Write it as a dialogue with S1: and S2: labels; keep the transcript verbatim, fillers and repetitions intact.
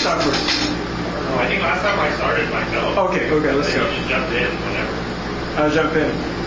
S1: start first?
S2: Oh, I think last time I started myself.
S1: Okay, okay, let's
S2: So
S1: go.
S2: you just jumped in whenever.
S1: I'll jump in.